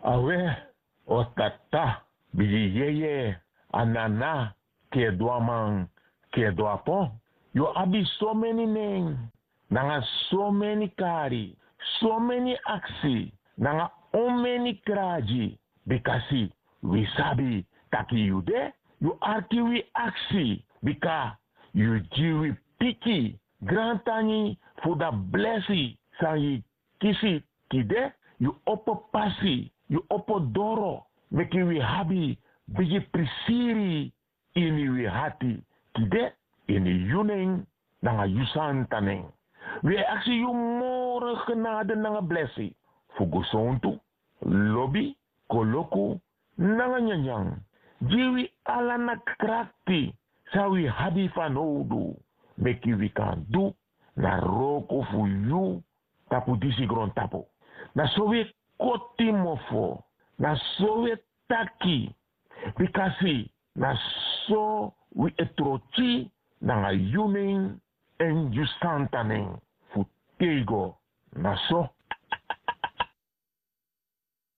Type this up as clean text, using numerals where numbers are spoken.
Awe, o tata, biji yeye, anana, ke doamang, ke doapon. You abi so many names, nanga so many kari, so many aksi, nanga o many kraji, because we sabi taki you de, you arki we aksi, because you jiwi piki, grantani for the blessing, sangi kisi kide, you opo pasi, you opo doro, meki we habi, biji prisiri, ini we hati, kide, ini yuning, nanga yusan taneng. We aksi you more genade nanga blessing. Fugusontu, lobby, koloku, nanga nyanyang. Jiwi ala na krakti, sa we habi fanodu. Meki we kan do, na roko fu you, tapu disi gron tapu. Na so we koti mofo, na so we taki, bikasi, na so we etrochi, nanga yuning, en yusantaning, fu tego, na so.